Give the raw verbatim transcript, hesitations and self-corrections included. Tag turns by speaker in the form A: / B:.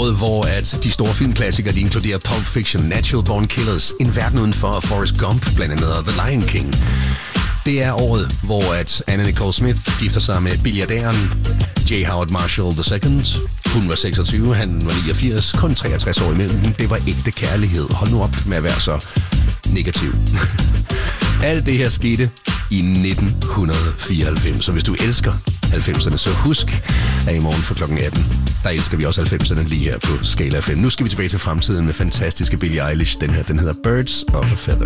A: året, hvor at de store filmklassikere, de inkluderer Pulp Fiction, Natural Born Killers, En verden udenfor og Forrest Gump, blandt andet The Lion King. Det er året, hvor at Anna Nicole Smith gifter sig med billiardæren J. Howard Marshall the second. Hun var seksogtyve, han var niogfirs, kun treogtres år imellem dem. Det var ægte kærlighed. Hold nu op med at være så negativ. Alt det her skete i nitten fireoghalvfems, så hvis du elsker halvfemserne, så husk, at i morgen fra klokken atten, der elsker vi også halvfemserne lige her på Skala fem. Nu skal vi tilbage til fremtiden med fantastiske Billie Eilish. Den her, den hedder Birds of a Feather.